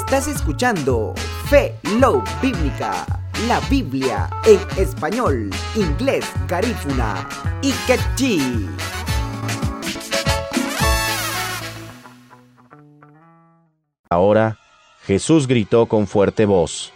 Estás escuchando Fe Love Bíblica, la Biblia en español, inglés, garífuna y quechí. Ahora Jesús gritó con fuerte voz: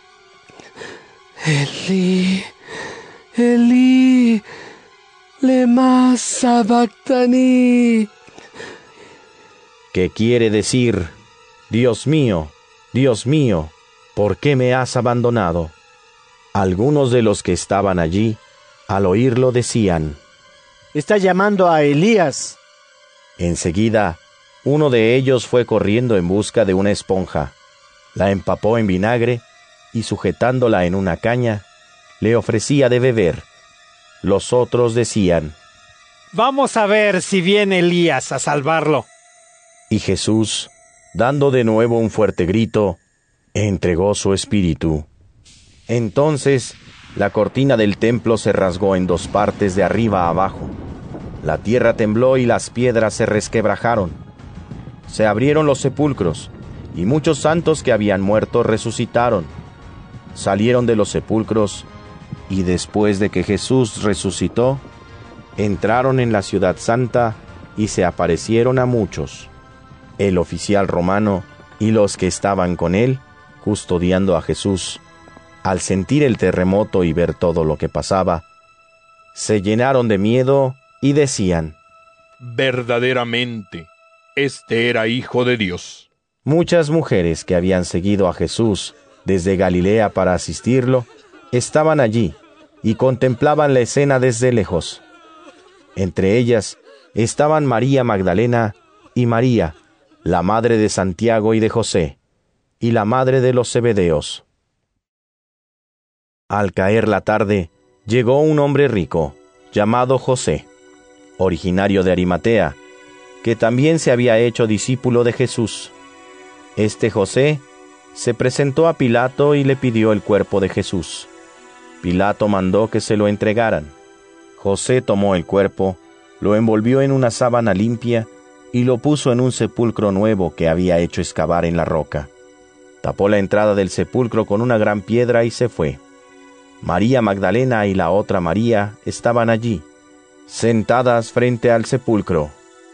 Elí, Elí, lema sabactani. ¿Qué quiere decir? Dios mío, ¿por qué me has abandonado? Algunos de los que estaban allí, al oírlo, decían: está llamando a Elías. Enseguida, uno de ellos fue corriendo en busca de una esponja, la empapó en vinagre y sujetándola en una caña, le ofrecía de beber. Los otros decían: vamos a ver si viene Elías a salvarlo. Y Jesús, dando de nuevo un fuerte grito, entregó su espíritu. Entonces, la cortina del templo se rasgó en dos partes de arriba a abajo. La tierra tembló y las piedras se resquebrajaron. Se abrieron los sepulcros, y muchos santos que habían muerto resucitaron. Salieron de los sepulcros, y después de que Jesús resucitó, entraron en la ciudad santa y se aparecieron a muchos. El oficial romano y los que estaban con él, custodiando a Jesús, al sentir el terremoto y ver todo lo que pasaba, se llenaron de miedo y decían: verdaderamente, este era Hijo de Dios. Muchas mujeres que habían seguido a Jesús desde Galilea para asistirlo, estaban allí y contemplaban la escena desde lejos. Entre ellas estaban María Magdalena y María, la madre de Santiago y de José, y la madre de los Zebedeos. Al caer la tarde, llegó un hombre rico, llamado José, originario de Arimatea, que también se había hecho discípulo de Jesús. Este José se presentó a Pilato y le pidió el cuerpo de Jesús. Pilato mandó que se lo entregaran. José tomó el cuerpo, lo envolvió en una sábana limpia y lo puso en un sepulcro nuevo que había hecho excavar en la roca. Tapó la entrada del sepulcro con una gran piedra y se fue. María Magdalena y la otra María estaban allí, sentadas frente al sepulcro.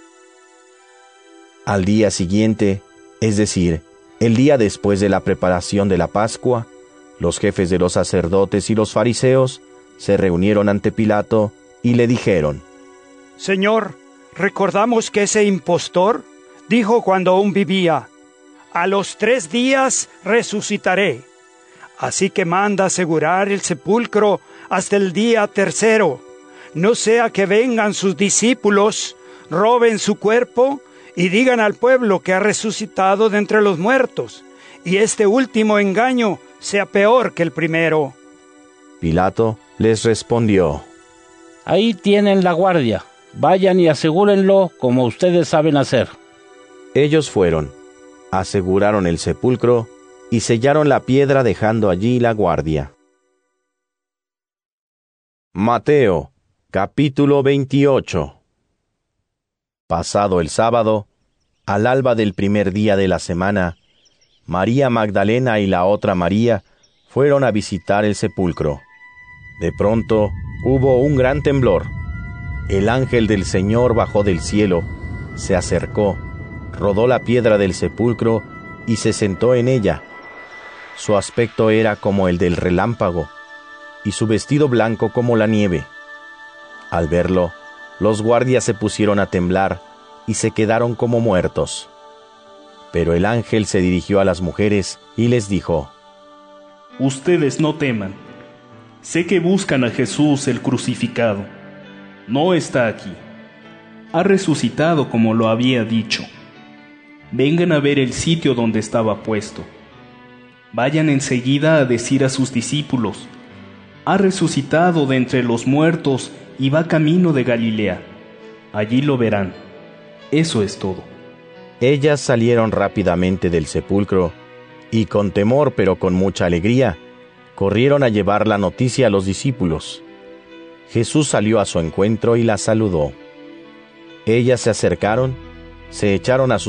Al día siguiente, es decir, el día después de la preparación de la Pascua, los jefes de los sacerdotes y los fariseos se reunieron ante Pilato y le dijeron: Señor, recordamos que ese impostor dijo cuando aún vivía: a los 3 días resucitaré. Así que manda asegurar el sepulcro hasta el día 3, no sea que vengan sus discípulos, roben su cuerpo y digan al pueblo que ha resucitado de entre los muertos, y este último engaño sea peor que el primero. Pilato les respondió: ahí tienen la guardia, vayan y asegúrenlo como ustedes saben hacer. Ellos fueron, aseguraron el sepulcro y sellaron la piedra dejando allí la guardia. Mateo, capítulo 28. Pasado el sábado, al alba del primer día de la semana, María Magdalena y la otra María fueron a visitar el sepulcro. De pronto hubo un gran temblor. El ángel del Señor bajó del cielo, se acercó, rodó la piedra del sepulcro y se sentó en ella. Su aspecto era como el del relámpago, y su vestido blanco como la nieve. Al verlo, los guardias se pusieron a temblar y se quedaron como muertos. Pero el ángel se dirigió a las mujeres y les dijo: ustedes no teman. Sé que buscan a Jesús el crucificado. No está aquí. Ha resucitado como lo había dicho. Vengan a ver el sitio donde estaba puesto. Vayan enseguida a decir a sus discípulos: ha resucitado de entre los muertos y va camino de Galilea. Allí lo verán. Eso es todo. Ellas salieron rápidamente del sepulcro y con temor pero con mucha alegría, corrieron a llevar la noticia a los discípulos. Jesús salió a su encuentro y la saludó. Ellas se acercaron, se echaron a sus